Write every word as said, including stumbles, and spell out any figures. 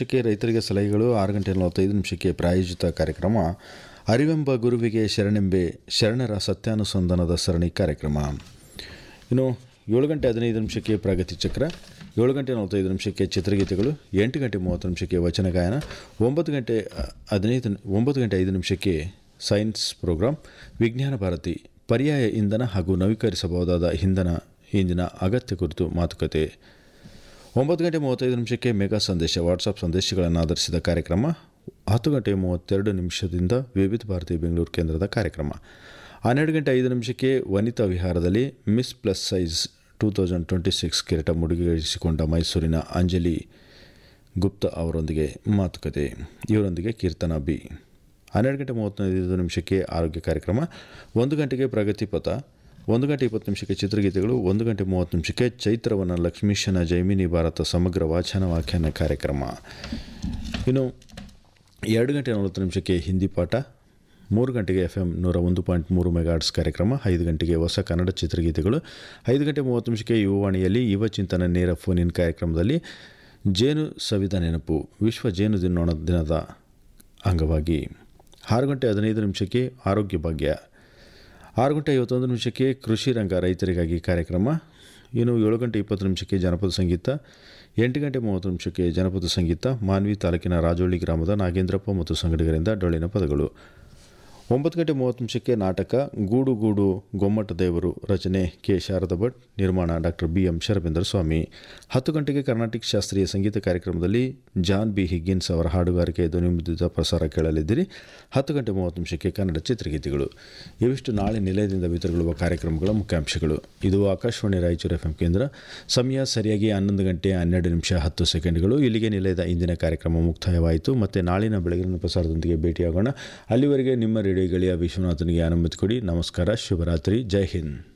ನಿಮಿಷಕ್ಕೆ ರೈತರಿಗೆ ಸಲಹೆಗಳು, ಆರು ಗಂಟೆ ನಲವತ್ತೈದು ನಿಮಿಷಕ್ಕೆ ಪ್ರಾಯೋಜಿತ ಕಾರ್ಯಕ್ರಮ ಅರಿವೆಂಬ ಗುರುವಿಗೆ ಶರಣೆಂಬೆ ಶರಣರ ಸತ್ಯಾನುಸಂಧಾನದ ಸರಣಿ ಕಾರ್ಯಕ್ರಮ. ಇನ್ನು ಏಳು ಗಂಟೆ ಹದಿನೈದು ನಿಮಿಷಕ್ಕೆ ಪ್ರಗತಿ ಚಕ್ರ, ಏಳು ಗಂಟೆ ನಲವತ್ತೈದು ನಿಮಿಷಕ್ಕೆ ಚಿತ್ರಗೀತೆಗಳು, ಎಂಟು ಗಂಟೆ ಮೂವತ್ತು ನಿಮಿಷಕ್ಕೆ ವಚನ ಗಾಯನ, ಒಂಬತ್ತು ಗಂಟೆ ಹದಿನೈದು ಒಂಬತ್ತು ಗಂಟೆ ಐದು ನಿಮಿಷಕ್ಕೆ ಸೈನ್ಸ್ ಪ್ರೋಗ್ರಾಂ, ವಿಜ್ಞಾನ ಭಾರತಿ, ಪರ್ಯಾಯ ಇಂಧನ ಹಾಗೂ ನವೀಕರಿಸಬಹುದಾದ ಇಂಧನ ಇಂದಿನ ಅಗತ್ಯ ಕುರಿತು ಮಾತುಕತೆ. ಒಂಬತ್ತು ಗಂಟೆ ಮೂವತ್ತೈದು ನಿಮಿಷಕ್ಕೆ ಮೆಗಾ ಸಂದೇಶ, ವಾಟ್ಸಪ್ ಸಂದೇಶಗಳನ್ನು ಆಧರಿಸಿದ ಕಾರ್ಯಕ್ರಮ. ಹತ್ತು ಗಂಟೆ ಮೂವತ್ತೆರಡು ನಿಮಿಷದಿಂದ ವಿವಿಧ ಭಾರತಿ ಬೆಂಗಳೂರು ಕೇಂದ್ರದ ಕಾರ್ಯಕ್ರಮ. ಹನ್ನೆರಡು ಗಂಟೆ ಐದು ನಿಮಿಷಕ್ಕೆ ವನಿತಾ ವಿಹಾರದಲ್ಲಿ miss plus size two thousand twenty six ಕಿರೀಟ ಮುಡಿಗೇರಿಸಿಕೊಂಡ ಮೈಸೂರಿನ ಅಂಜಲಿ ಗುಪ್ತಾ ಅವರೊಂದಿಗೆ ಮಾತುಕತೆ. ಇವರೊಂದಿಗೆ ಕೀರ್ತನಾ ಬಿ. ಹನ್ನೆರಡು ಗಂಟೆ ಮೂವತ್ತೈದು ನಿಮಿಷಕ್ಕೆ ಆರೋಗ್ಯ ಕಾರ್ಯಕ್ರಮ. ಒಂದು ಗಂಟೆಗೆ ಪ್ರಗತಿ ಪಥ, ಒಂದು ಗಂಟೆ ಇಪ್ಪತ್ತು ನಿಮಿಷಕ್ಕೆ ಚಿತ್ರಗೀತೆಗಳು, ಒಂದು ಗಂಟೆ ಮೂವತ್ತು ನಿಮಿಷಕ್ಕೆ ಚೈತ್ರವನ ಲಕ್ಷ್ಮೀಶನ ಜೈಮಿನಿ ಭಾರತ ಸಮಗ್ರ ವಾಚನ ವ್ಯಾಖ್ಯಾನ ಕಾರ್ಯಕ್ರಮ. ಇನ್ನು ಎರಡು ಗಂಟೆ ನಲವತ್ತು ನಿಮಿಷಕ್ಕೆ ಹಿಂದಿ ಪಾಠ, ಮೂರು ಗಂಟೆಗೆ ಎಫ್ ಎಮ್ ನೂರ ಒಂದು ಪಾಯಿಂಟ್ ಮೂರು ಮೆಗಾಟ್ಸ್ ಕಾರ್ಯಕ್ರಮ, ಐದು ಗಂಟೆಗೆ ಹೊಸ ಕನ್ನಡ ಚಿತ್ರಗೀತೆಗಳು, ಐದು ಗಂಟೆ ಮೂವತ್ತು ನಿಮಿಷಕ್ಕೆ ಯುವವಾಣಿಯಲ್ಲಿ ಯುವ ಚಿಂತನ ನೇರ ಫೋನ್ ಇನ್ ಕಾರ್ಯಕ್ರಮದಲ್ಲಿ ಜೇನು ಸವಿದ ನೆನಪು, ವಿಶ್ವ ಜೇನು ದಿನೋಣ ದಿನದ ಅಂಗವಾಗಿ. ಆರು ಗಂಟೆ ಹದಿನೈದು ನಿಮಿಷಕ್ಕೆ ಆರೋಗ್ಯ ಭಾಗ್ಯ, ಆರು ಗಂಟೆ ಐವತ್ತೊಂದು ನಿಮಿಷಕ್ಕೆ ಕೃಷಿ ರಂಗ ರೈತರಿಗಾಗಿ ಕಾರ್ಯಕ್ರಮ. ಇನ್ನು ಏಳು ಗಂಟೆ ಇಪ್ಪತ್ತು ನಿಮಿಷಕ್ಕೆ ಜನಪದ ಸಂಗೀತ, ಎಂಟು ಗಂಟೆ ಮೂವತ್ತು ನಿಮಿಷಕ್ಕೆ ಜನಪದ ಸಂಗೀತ, ಮಾನ್ವಿ ತಾಲೂಕಿನ ರಾಜೋಳಿ ಗ್ರಾಮದ ನಾಗೇಂದ್ರಪ್ಪ ಮತ್ತು ಸಂಗಡಿಗರಿಂದ ಡೊಳ್ಳಿನ ಪದಗಳು. ಒಂಬತ್ತು ಗಂಟೆ ಮೂವತ್ತು ನಿಮಿಷಕ್ಕೆ ನಾಟಕ ಗೂಡು ಗೂಡು ಗೊಮ್ಮಟ ದೇವರು, ರಚನೆ ಕೆ ಶಾರದಾ ಭಟ್, ನಿರ್ಮಾಣ ಡಾಕ್ಟರ್ ಬಿ ಎಂ ಶರಬೇಂದ್ರ ಸ್ವಾಮಿ. ಹತ್ತು ಗಂಟೆಗೆ ಕರ್ನಾಟಕ ಶಾಸ್ತ್ರೀಯ ಸಂಗೀತ ಕಾರ್ಯಕ್ರಮದಲ್ಲಿ ಜಾನ್ ಬಿ ಹಿಗ್ಗಿನ್ಸ್ ಅವರ ಹಾಡುಗಾರಿಕೆ ಧ್ವನಿಮುದ್ರಿತ ಪ್ರಸಾರ ಕೇಳಲಿದ್ದೀರಿ. ಹತ್ತು ಗಂಟೆ ಮೂವತ್ತು ನಿಮಿಷಕ್ಕೆ ಕನ್ನಡ ಚಿತ್ರಗೀತೆಗಳು. ಇವಿಷ್ಟು ನಾಳೆ ನಿಲಯದಿಂದ ಬಿತ್ತರಗೊಳ್ಳುವ ಕಾರ್ಯಕ್ರಮಗಳ ಮುಖ್ಯಾಂಶಗಳು. ಇದು ಆಕಾಶವಾಣಿ ರಾಯಚೂರು ಎಫ್ ಎಂ ಕೇಂದ್ರ. ಸಮಯ ಸರಿಯಾಗಿ ಹನ್ನೊಂದು ಗಂಟೆ ಹನ್ನೆರಡು ನಿಮಿಷ ಹತ್ತು ಸೆಕೆಂಡ್ಗಳು. ಇಲ್ಲಿಗೆ ನಿಲಯದ ಇಂದಿನ ಕಾರ್ಯಕ್ರಮ ಮುಕ್ತಾಯವಾಯಿತು. ಮತ್ತು ನಾಳಿನ ಬೆಳಗಿನ ಪ್ರಸಾರದೊಂದಿಗೆ ಭೇಟಿಯಾಗೋಣ. ಅಲ್ಲಿವರೆಗೆ ನಿಮ್ಮ ರೇಡಿಯೋ ಗೆಳೆಯ ವಿಶ್ವನಾಥನಿಗೆ ಅನುಮತಿ ಕೊಡಿ. ನಮಸ್ಕಾರ, ಶುಭರಾತ್ರಿ, ಜೈ ಹಿಂದ್.